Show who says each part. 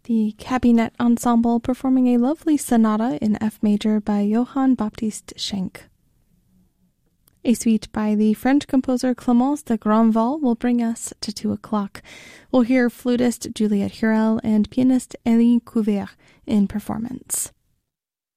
Speaker 1: The Cabinet Ensemble performing a lovely sonata in F major by Johann Baptiste Schenk. A suite by the French composer Clémence de Grandval will bring us to 2 o'clock. We'll hear flutist Juliette Hurel and pianist Elie Couvert in performance.